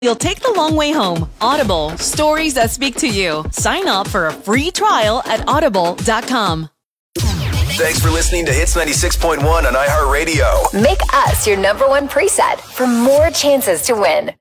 You'll take the long way home. Audible, stories that speak to you. Sign up for a free trial at audible.com. Thanks for listening to Hits 96.1 on iHeartRadio. Make us your number one preset for more chances to win.